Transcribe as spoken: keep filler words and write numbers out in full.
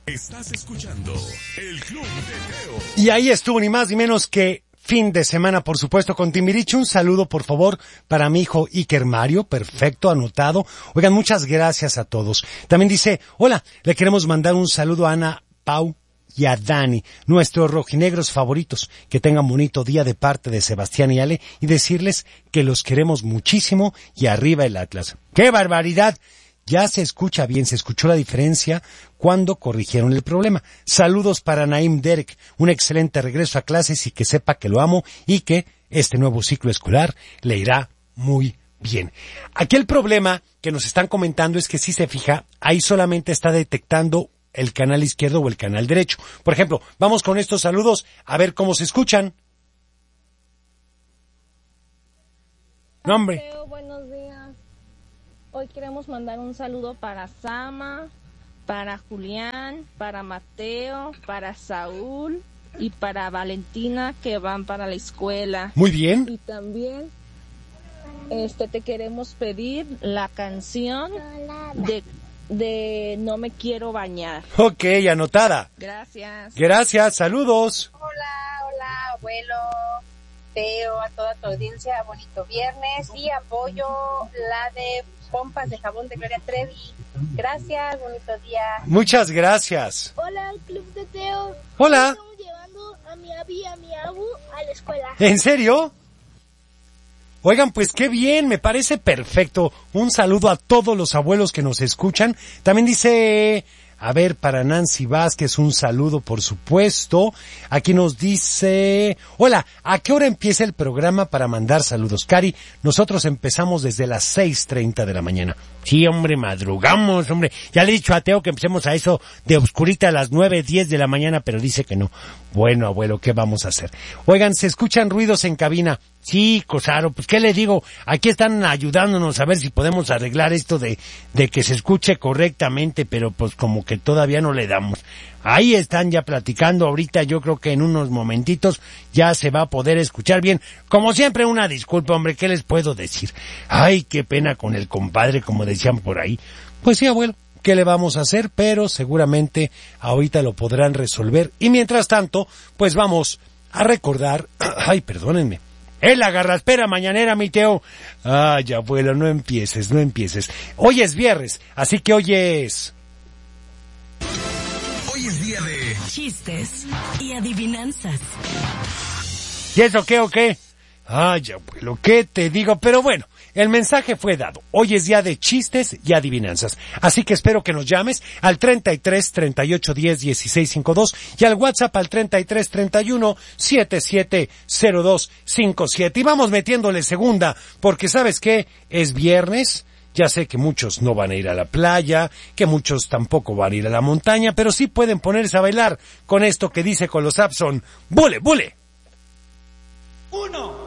Estás escuchando el Club de Teo. Y ahí estuvo ni más ni menos que fin de semana, por supuesto, con Timbiriche. Un saludo, por favor, para mi hijo Iker Mario. Perfecto, anotado. Oigan, muchas gracias a todos. También dice, hola, le queremos mandar un saludo a Ana, Pau y a Dani, nuestros rojinegros favoritos. Que tengan bonito día de parte de Sebastián y Ale y decirles que los queremos muchísimo y arriba el Atlas. ¡Qué barbaridad! Ya se escucha bien, se escuchó la diferencia cuando corrigieron el problema. Saludos para Naim Derek, un excelente regreso a clases y que sepa que lo amo y que este nuevo ciclo escolar le irá muy bien. Aquí el problema que nos están comentando es que si se fija, ahí solamente está detectando el canal izquierdo o el canal derecho. Por ejemplo, vamos con estos saludos a ver cómo se escuchan. Nombre. Mateo, buenos días. Hoy queremos mandar un saludo para Sama, para Julián, para Mateo, para Saúl y para Valentina que van para la escuela. Muy bien. Y también este te queremos pedir la canción de, de No me quiero bañar. Ok, anotada. Gracias. Gracias, saludos. Hola, hola, abuelo, Teo, a toda tu audiencia, bonito viernes y apoyo la de pompas de jabón de Gloria Trevi. Gracias, bonito día. Muchas gracias. Hola, el Club de Teo. Hola. Estamos llevando a mi abi y a mi abu a la escuela. ¿En serio? Oigan, pues qué bien, me parece perfecto. Un saludo a todos los abuelos que nos escuchan. También dice, a ver, para Nancy Vázquez, un saludo, por supuesto. Aquí nos dice, hola, ¿a qué hora empieza el programa para mandar saludos? Cari, nosotros empezamos desde las seis treinta de la mañana. Sí, hombre, madrugamos, hombre. Ya le he dicho a Teo que empecemos a eso de oscurita a las nueve, diez de la mañana, pero dice que no. Bueno, abuelo, ¿qué vamos a hacer? Oigan, ¿se escuchan ruidos en cabina? Sí, Cosaro, pues ¿qué le digo? Aquí están ayudándonos a ver si podemos arreglar esto de, de que se escuche correctamente, pero pues como que todavía no le damos. Ahí están ya platicando ahorita, yo creo que en unos momentitos ya se va a poder escuchar bien. Como siempre, una disculpa, hombre, ¿qué les puedo decir? Ay, qué pena con el compadre, como decían por ahí. Pues sí, abuelo, ¿qué le vamos a hacer? Pero seguramente ahorita lo podrán resolver. Y mientras tanto, pues vamos a recordar... Ay, perdónenme. Es la garraspera mañanera, mi Teo. Ay, abuelo, no empieces, no empieces. Hoy es viernes, así que hoy es... Hoy es día de... chistes y adivinanzas. ¿Y eso qué o qué? Ay, abuelo, ¿qué te digo? Pero bueno, el mensaje fue dado. Hoy es día de chistes y adivinanzas. Así que espero que nos llames al treinta y tres, treinta y ocho, diez, dieciséis, cincuenta y dos y al WhatsApp al treinta y tres, treinta y uno, setenta y siete, cero dos cincuenta y siete. Y vamos metiéndole segunda, porque ¿sabes qué? Es viernes. Ya sé que muchos no van a ir a la playa, que muchos tampoco van a ir a la montaña, pero sí pueden ponerse a bailar con esto que dice con los Abson. ¡Bule, bule! Uno.